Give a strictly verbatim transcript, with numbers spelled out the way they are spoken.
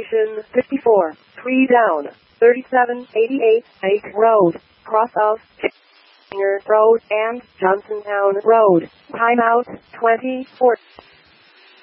Station fifty-four, three down, thirty-seven eighty-eight Lake Road, cross of Road and Johnsontown Road. Timeout twenty-four.